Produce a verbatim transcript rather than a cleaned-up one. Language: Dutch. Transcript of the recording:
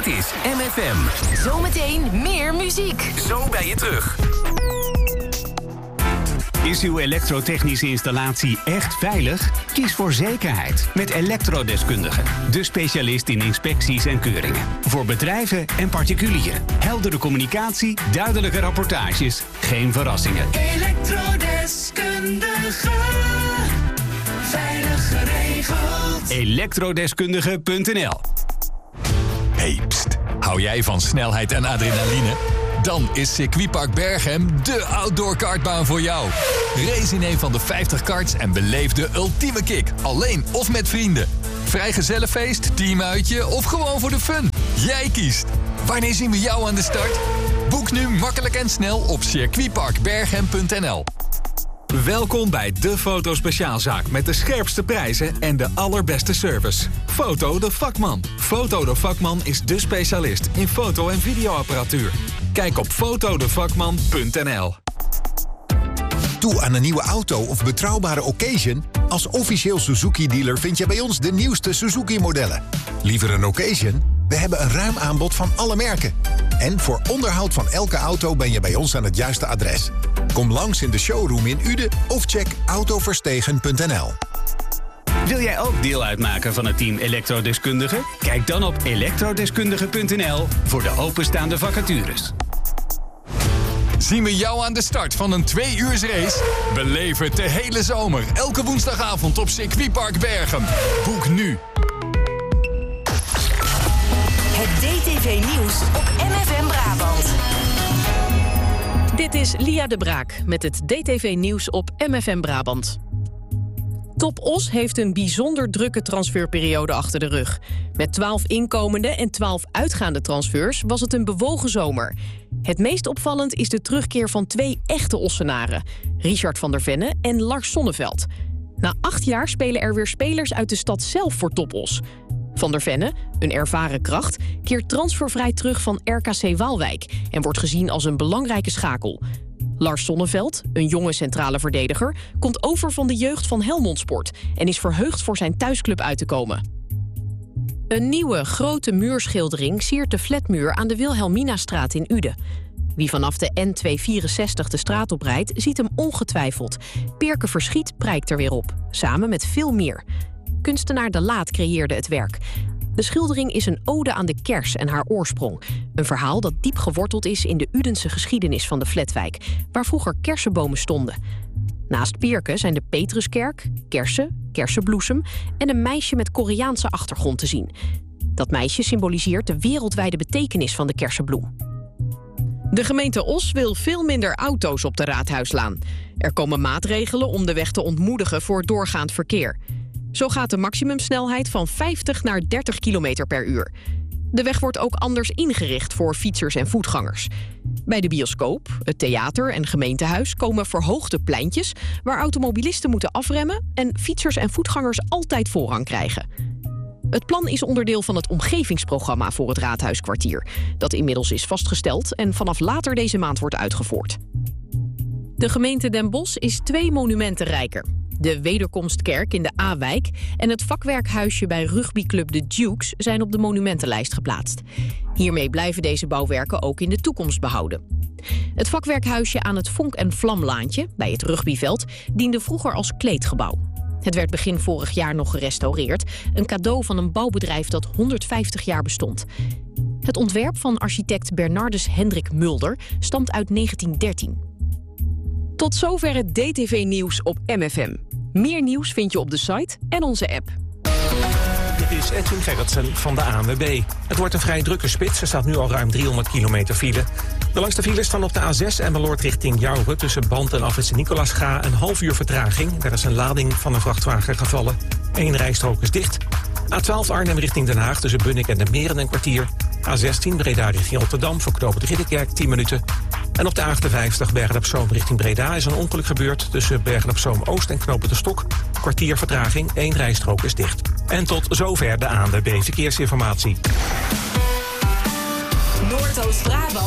is M F M. Zometeen meer muziek. Zo ben je terug. Is uw elektrotechnische installatie echt veilig? Kies voor zekerheid met Elektrodeskundige. De specialist in inspecties en keuringen. Voor bedrijven en particulieren. Heldere communicatie, duidelijke rapportages. Geen verrassingen. Elektrodeskundige. Veilig geregeld. elektrodeskundige punt n l. Hey, pst. Hou jij van snelheid en adrenaline? Dan is Circuitpark Berghem de outdoor kartbaan voor jou. Race in een van de vijftig karts en beleef de ultieme kick. Alleen of met vrienden. Vrijgezellenfeest, teamuitje of gewoon voor de fun. Jij kiest. Wanneer zien we jou aan de start? Boek nu makkelijk en snel op circuitpark berghem punt n l. Welkom bij de Foto Speciaalzaak met de scherpste prijzen en de allerbeste service. Foto de Vakman. Foto de Vakman is de specialist in foto- en videoapparatuur. Kijk op foto de vakman punt n l. Toe aan een nieuwe auto of betrouwbare occasion? Als officieel Suzuki-dealer vind je bij ons de nieuwste Suzuki-modellen. Liever een occasion? We hebben een ruim aanbod van alle merken. En voor onderhoud van elke auto ben je bij ons aan het juiste adres. Kom langs in de showroom in Uden of check autoverstegen punt n l. Wil jij ook deel uitmaken van het team Elektrodeskundige? Kijk dan op elektrodeskundige punt n l voor de openstaande vacatures. Zien we jou aan de start van een twee uurs race? Beleef het de hele zomer, elke woensdagavond op Circuitpark Berghem. Boek nu. Het D T V-nieuws op M F M Brabant. Dit is Lia de Braak met het D T V-nieuws op M F M Brabant. Top Os heeft een bijzonder drukke transferperiode achter de rug. Met twaalf inkomende en twaalf uitgaande transfers was het een bewogen zomer. Het meest opvallend is de terugkeer van twee echte Ossenaren. Richard van der Venne en Lars Sonneveld. Na acht jaar spelen er weer spelers uit de stad zelf voor Top Os. Van der Venne, een ervaren kracht, keert transfervrij terug van R K C Waalwijk en wordt gezien als een belangrijke schakel. Lars Sonneveld, een jonge centrale verdediger, komt over van de jeugd van Helmond Sport en is verheugd voor zijn thuisclub uit te komen. Een nieuwe grote muurschildering siert de flatmuur aan de Wilhelminastraat in Uden. Wie vanaf de N tweehonderdvierenzestig de straat oprijdt, ziet hem ongetwijfeld. Perke Verschiet prijkt er weer op, samen met veel meer. Kunstenaar De Laat creëerde het werk. De schildering is een ode aan de kers en haar oorsprong. Een verhaal dat diep geworteld is in de Udense geschiedenis van de Flatwijk, waar vroeger kersenbomen stonden. Naast Perke zijn de Petruskerk, kersen, kersenbloesem en een meisje met Koreaanse achtergrond te zien. Dat meisje symboliseert de wereldwijde betekenis van de kersenbloem. De gemeente Os wil veel minder auto's op de Raadhuislaan. Er komen maatregelen om de weg te ontmoedigen voor doorgaand verkeer. Zo gaat de maximumsnelheid van vijftig naar dertig kilometer per uur. De weg wordt ook anders ingericht voor fietsers en voetgangers. Bij de bioscoop, het theater en gemeentehuis komen verhoogde pleintjes waar automobilisten moeten afremmen en fietsers en voetgangers altijd voorrang krijgen. Het plan is onderdeel van het omgevingsprogramma voor het Raadhuiskwartier, dat inmiddels is vastgesteld en vanaf later deze maand wordt uitgevoerd. De gemeente Den Bosch is twee monumenten rijker. De Wederkomstkerk in de A-wijk en het vakwerkhuisje bij rugbyclub de Dukes zijn op de monumentenlijst geplaatst. Hiermee blijven deze bouwwerken ook in de toekomst behouden. Het vakwerkhuisje aan het Vonk- en Vlamlaantje, bij het rugbyveld, diende vroeger als kleedgebouw. Het werd begin vorig jaar nog gerestaureerd, een cadeau van een bouwbedrijf dat honderdvijftig jaar bestond. Het ontwerp van architect Bernardus Hendrik Mulder stamt uit negentien dertien. Tot zover het D T V-nieuws op M F M. Meer nieuws vind je op de site en onze app. Dit is Edwin Gerritsen van de A N W B. Het wordt een vrij drukke spits. Er staat nu al ruim driehonderd kilometer file. De langste files staan op de A zes Emmeloord richting Jouwen. Tussen Band en Afrit Sint-Nicolaasga een half uur vertraging. Daar is een lading van een vrachtwagen gevallen. Eén rijstrook is dicht. A twaalf Arnhem richting Den Haag tussen Bunnik en de Meren een kwartier. A zestien Breda richting Rotterdam voor knooppunt Ridderkerk tien minuten. En op de A achtenvijftig Bergen-op-Zoom richting Breda is een ongeluk gebeurd tussen Bergen-op-Zoom Oost en knooppunt de Stok. Kwartier vertraging, één rijstrook is dicht. En tot zover de A N W B Verkeersinformatie. Noordoost-Brabant